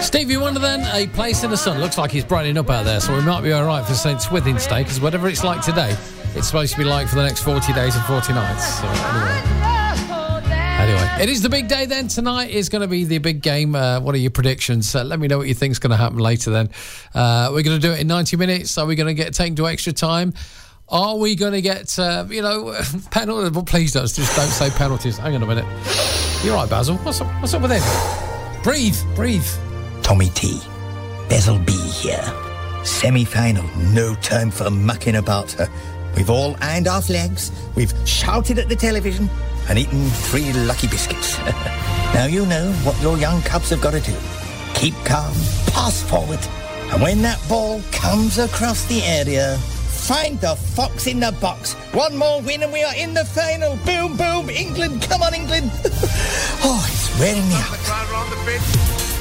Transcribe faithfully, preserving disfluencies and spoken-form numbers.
Stevie Wonder then, A Place in the Sun. Looks like it's brightening up out there, so we might be all right for Saint Swithin's Day, because whatever it's like today, it's supposed to be like for the next forty days and forty nights. So anyway. Anyway, it is the big day then. Tonight is going to be the big game. Uh, what are your predictions? Uh, let me know what you think is going to happen later then. Uh, we're going to do it in ninety minutes. Are we going to get taken to extra time? Are we going to get, uh, you know, penalties? Well, please don't. Just don't say penalties. Hang on a minute. You're right, Basil. What's up, what's up with him? Breathe, breathe. Tommy T. Basil B here. Semi-final. No time for mucking about her. We've all ironed our flags. We've shouted at the television and eaten three lucky biscuits. Now you know what your young cubs have got to do. Keep calm, pass forward, and when that ball comes across the area, find the fox in the box. One more win and we are in the final. Boom, boom, England, come on, England. Oh, it's wearing me out.